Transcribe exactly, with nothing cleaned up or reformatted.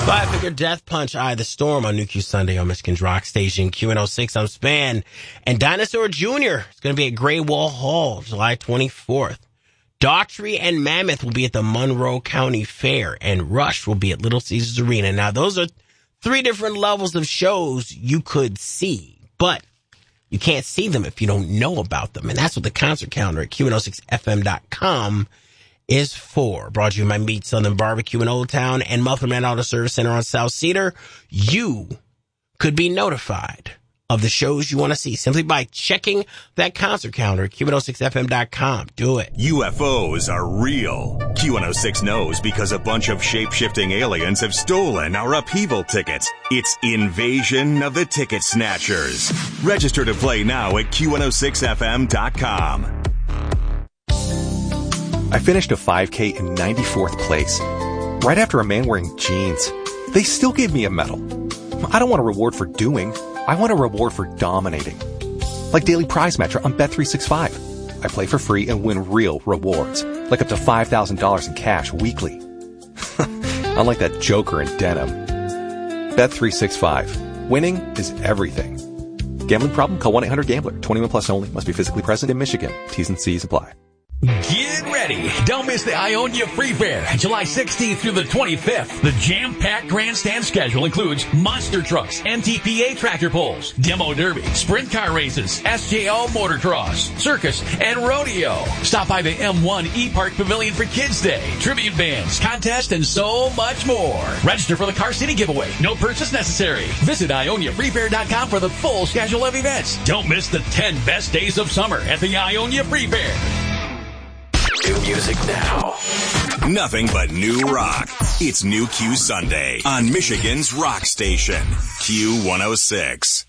Five-figure death punch, Eye of the Storm on New Q Sunday on Michigan's Rock Station. Q one oh six, I'm Span. And Dinosaur Junior is going to be at Great Wall Hall, July twenty-fourth. Daughtry and Mammoth will be at the Monroe County Fair, and Rush will be at Little Caesars Arena. Now, those are three different levels of shows you could see, but you can't see them if you don't know about them. And that's what the concert calendar at Q one oh six F M dot com is for. Brought to you by Meat Southern Barbecue in Old Town and Muffin Man Auto Service Center on South Cedar. You could be notified of the shows you want to see simply by checking that concert calendar at Q one oh six F M dot com. Do it. U F Os are real. Q one oh six knows because a bunch of shape-shifting aliens have stolen our upheaval tickets. It's Invasion of the Ticket Snatchers. Register to play now at Q one oh six F M dot com. I finished a five K in ninety-fourth place, right after a man wearing jeans. They still gave me a medal. I don't want a reward for doing. I want a reward for dominating. Like Daily Prize Matcher on Bet three sixty-five. I play for free and win real rewards, like up to five thousand dollars in cash weekly. Unlike that joker in denim. Bet three sixty-five. Winning is everything. Gambling problem? Call one eight hundred gambler. twenty-one plus only. Must be physically present in Michigan. T's and C's apply. Get ready. Don't miss the Ionia Free Fair, July sixteenth through the twenty-fifth. The jam-packed grandstand schedule includes monster trucks, M T P A tractor pulls, demo derby, sprint car races, S J O motocross, circus, and rodeo. Stop by the M one E-Park Pavilion for Kids Day, tribute bands, contest, and so much more. Register for the Car City giveaway. No purchase necessary. Visit Ionia Free Fair dot com for the full schedule of events. Don't miss the ten best days of summer at the Ionia Free Fair. New music now. Nothing but new rock. It's New Q Sunday on Michigan's Rock Station, Q one oh six.